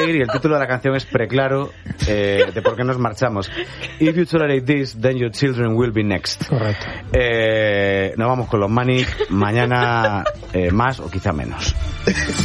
ir y el título de la canción es preclaro de por qué nos marchamos. If you tolerate this, then your children will be next. Correcto. Nos vamos con los Manic, mañana más o quizá menos.